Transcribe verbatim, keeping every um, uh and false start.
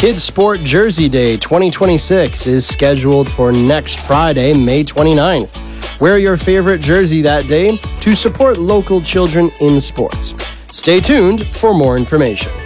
Kids Sport Jersey Day twenty twenty-six is scheduled for next Friday, May twenty-ninth. Wear your favorite jersey that day to support local children in sports. Stay tuned for more information.